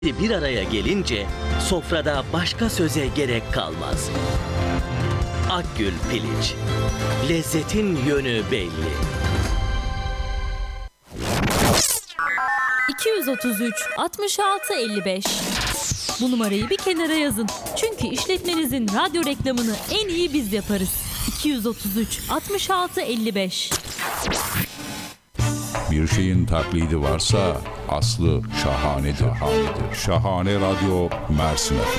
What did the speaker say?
bir araya gelince sofrada başka söze gerek kalmaz. Akgül Piliç. Lezzetin yönü belli. 233 66 55. Bu numarayı bir kenara yazın. Çünkü işletmenizin radyo reklamını en iyi biz yaparız. 233 66 55. Bir şeyin taklidi varsa aslı şahanedir. Şahane Radyo Mersin FM.